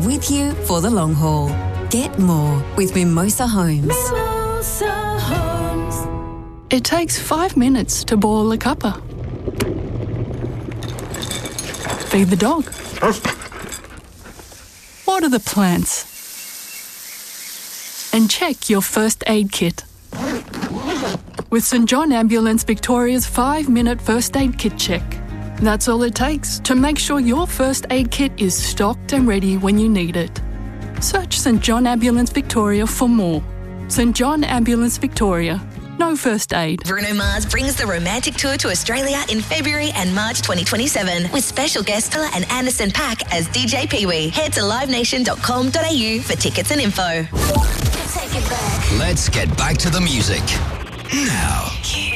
With you for the long haul. Get more with Mimosa Homes. It takes 5 minutes to boil a cuppa. Feed the dog. Water the plants. And check your first aid kit. With St John Ambulance Victoria's 5-minute first aid kit check. That's all it takes to make sure your first aid kit is stocked and ready when you need it. Search St John Ambulance Victoria for more. St John Ambulance Victoria. No first aid. Bruno Mars brings the Romantic Tour to Australia in February and March 2027 with special guest star and Anderson .Paak as DJ Pee-wee. Head to livenation.com.au for tickets and info. Let's get back to the music. Now.